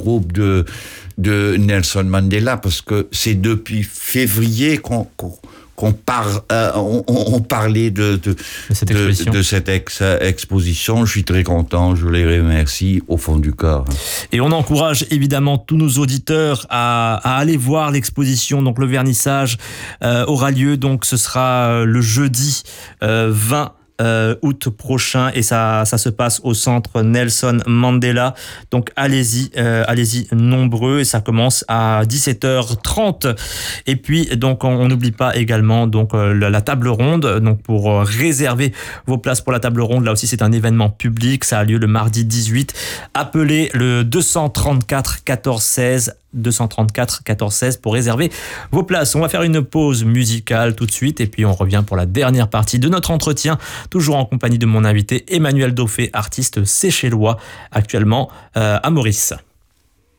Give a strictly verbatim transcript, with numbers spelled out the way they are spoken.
groupe de, de Nelson Mandela, parce que c'est depuis février qu'on, qu'on, qu'on par, euh, on, on parlait de, de, de cette exposition. De, de cette ex, exposition. Je suis très content, je les remercie au fond du cœur. Et on encourage évidemment tous nos auditeurs à, à aller voir l'exposition. Donc le vernissage euh, aura lieu, donc ce sera le jeudi euh, vingt Euh, août prochain, et ça, ça se passe au centre Nelson Mandela. Donc allez-y, euh, allez-y nombreux, et ça commence à dix-sept heures trente. Et puis donc on n'oublie pas également donc euh, la, la table ronde. Donc pour euh, réserver vos places pour la table ronde, là aussi c'est un événement public, ça a lieu le mardi dix-huit. Appelez le deux cent trente-quatre quatorze seize. deux cent trente-quatre quatorze seize pour réserver vos places. On va faire une pause musicale tout de suite, et puis on revient pour la dernière partie de notre entretien, toujours en compagnie de mon invité Emmanuel Dauphet, artiste séchellois, actuellement euh, à Maurice.